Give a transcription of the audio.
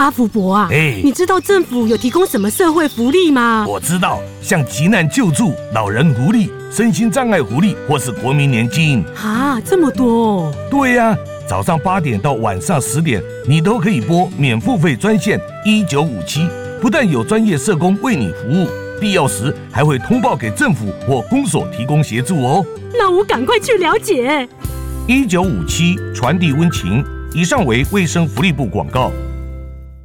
阿福伯啊，你知道政府有提供什么社会福利吗？ 我知道，像急难救助、老人福利、身心障碍福利或是国民年金。 啊，这么多哦。 对呀，早上8点到晚上10点，你都可以拨免付费专线1957，不但有专业社工为你服务，必要时还会通报给政府或公所提供协助哦。 那我赶快去了解。 1957传递温情。以上为卫生福利部广告。